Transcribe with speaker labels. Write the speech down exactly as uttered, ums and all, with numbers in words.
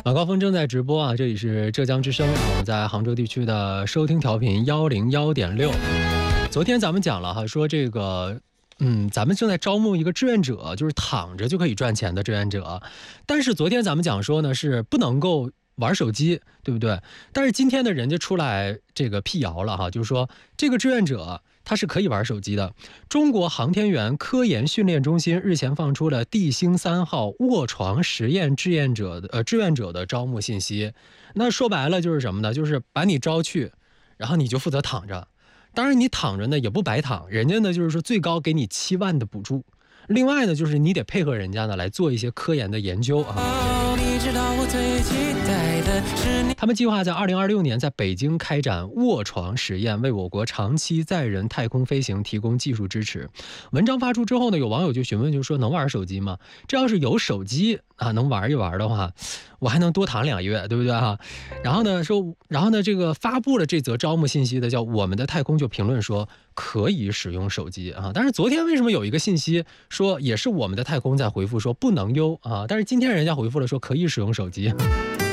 Speaker 1: 晚高峰正在直播啊，这里是浙江之声，我们在杭州地区的收听调频幺零幺点六。昨天咱们讲了哈，说这个。嗯，咱们正在招募一个志愿者，就是躺着就可以赚钱的志愿者。但是昨天咱们讲说呢，是不能够玩手机，对不对？但是今天的人家出来这个辟谣了哈，就是说这个志愿者他是可以玩手机的。中国航天员科研训练中心日前放出了地星三号卧床实验志愿者的呃志愿者的招募信息。那说白了就是什么呢？就是把你招去，然后你就负责躺着。当然你躺着呢也不白躺，人家呢就是说最高给你七万的补助，另外呢就是你得配合人家呢来做一些科研的研究啊。他们计划在二零二六年在北京开展卧床实验，为我国长期载人太空飞行提供技术支持。文章发出之后呢，有网友就询问，就说能玩手机吗？这要是有手机啊，能玩一玩的话，我还能多躺两个月，对不对哈？然后呢说，然后呢这个发布了这则招募信息的叫我们的太空就评论说可以使用手机啊。但是昨天为什么有一个信息说也是我们的太空在回复说不能哟啊？但是今天人家回复了说可以使用手机。